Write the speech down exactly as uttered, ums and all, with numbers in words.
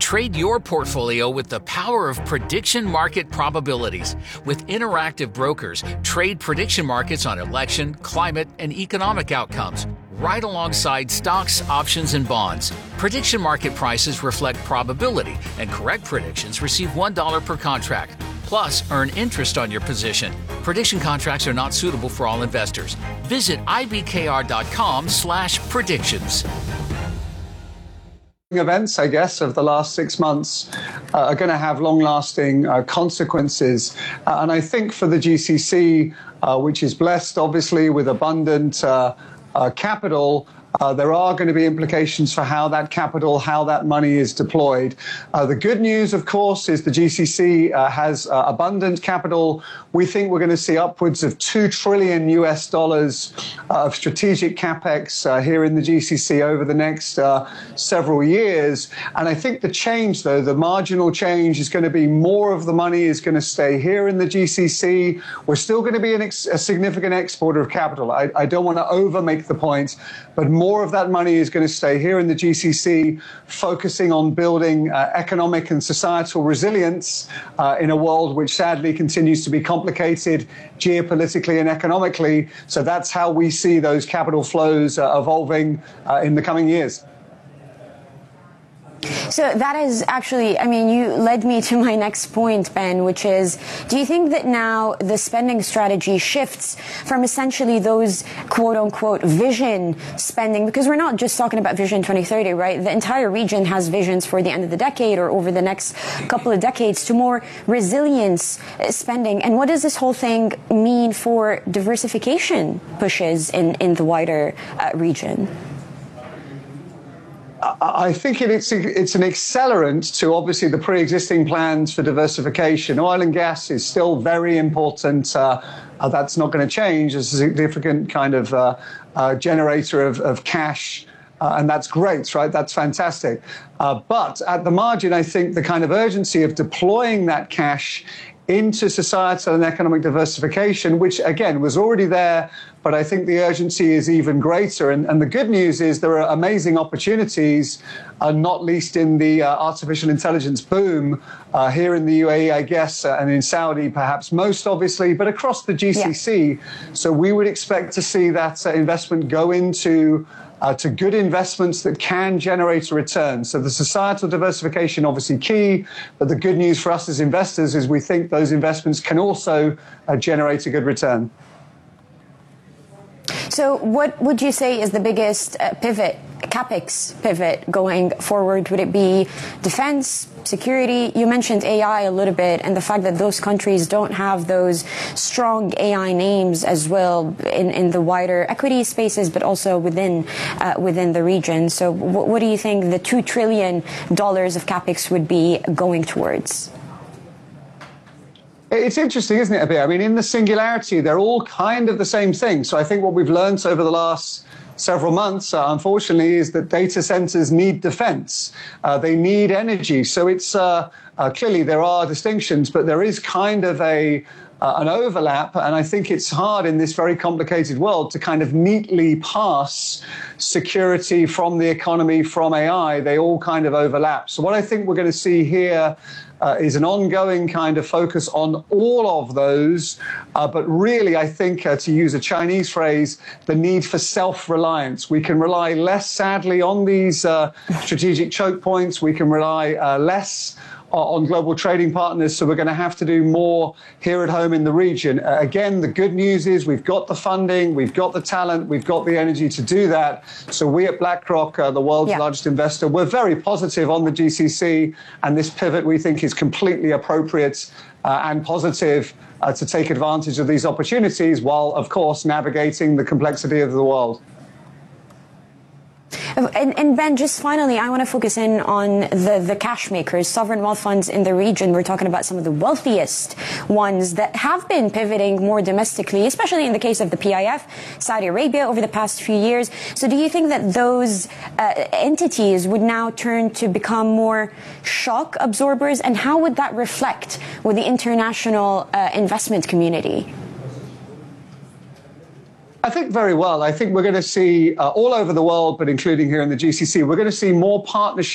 Trade your portfolio with the power of prediction market probabilities. With interactive brokers, trade prediction markets on election, climate, and economic outcomes, right alongside stocks, options, and bonds. Prediction market prices reflect probability, and correct predictions receive one dollar per contract. Plus, earn interest on your position. Prediction contracts are not suitable for all investors. Visit ibkr.com slash predictions. Events, I guess, of the last six months uh, are going to have long-lasting uh, consequences. Uh, and I think for the G C C, uh, which is blessed, obviously, with abundant uh, uh, capital, Uh, there are going to be implications for how that capital, how that money is deployed. Uh, the good news, of course, is the G C C uh, has uh, abundant capital. We think we're going to see upwards of two trillion U S dollars uh, of strategic capex uh, here in the G C C over the next uh, several years. And I think the change, though, the marginal change is going to be more of the money is going to stay here in the G C C. We're still going to be an ex a significant exporter of capital. I, I don't want to over make the point, but more More of that money is going to stay here in the G C C, focusing on building uh, economic and societal resilience uh, in a world which sadly continues to be complicated geopolitically and economically. So that's how we see those capital flows uh, evolving uh, in the coming years. So that is actually, I mean, you led me to my next point, Ben, which is, do you think that now the spending strategy shifts from essentially those quote unquote vision spending, because we're not just talking about Vision twenty thirty, right? The entire region has visions for the end of the decade or over the next couple of decades to more resilience spending. And what does this whole thing mean for diversification pushes in, in the wider uh, region? I think it's it's an accelerant to obviously the pre-existing plans for diversification. Oil and gas is still very important. Uh, uh, that's not going to change. It's a significant kind of uh, uh, generator of, of cash. Uh, and that's great, right? That's fantastic. Uh, but at the margin, I think the kind of urgency of deploying that cash into societal and economic diversification, which, again, was already there, but I think the urgency is even greater. And, and the good news is there are amazing opportunities, uh, not least in the uh, artificial intelligence boom uh, here in the U A E, I guess, uh, and in Saudi perhaps most obviously, but across the G C C. Yeah. So we would expect to see that uh, investment go into Uh, to good investments that can generate a return. So the societal diversification obviously key, but the good news for us as investors is we think those investments can also uh, generate a good return. So what would you say is the biggest uh, pivot, capex pivot going forward? Would it be defense, security? You mentioned A I a little bit, and the fact that those countries don't have those strong A I names as well in, in the wider equity spaces, but also within uh, within the region. So what, what do you think the two trillion dollars of capex would be going towards? It's interesting, isn't it, Abir? I mean, in the singularity, they're all kind of the same thing. So I think what we've learned over the last several months, uh, unfortunately, is that data centers need defense. Uh, they need energy. So it's uh, uh, clearly there are distinctions, but there is kind of a uh, an overlap. And I think it's hard in this very complicated world to kind of neatly pass security from the economy, from A I. They all kind of overlap. So what I think we're going to see here Uh, is an ongoing kind of focus on all of those. Uh, but really, I think, uh, to use a Chinese phrase, the need for self-reliance. We can rely less, sadly, on these uh, strategic choke points. We can rely uh, less on global trading partners, so we're going to have to do more here at home in the region. Uh, again, the good news is we've got the funding, we've got the talent, we've got the energy to do that. So we at BlackRock, uh, the world's yeah. largest investor, we're very positive on the G C C, and this pivot we think is completely appropriate uh, and positive uh, to take advantage of these opportunities while, of course, navigating the complexity of the world. And, and Ben, just finally, I want to focus in on the, the cash makers, sovereign wealth funds in the region. We're talking about some of the wealthiest ones that have been pivoting more domestically, especially in the case of the P I F, Saudi Arabia, over the past few years. So do you think that those uh, entities would now turn to become more shock absorbers? And how would that reflect with the international uh, investment community? I think very well. I think we're going to see uh, all over the world, but including here in the G C C, we're going to see more partnerships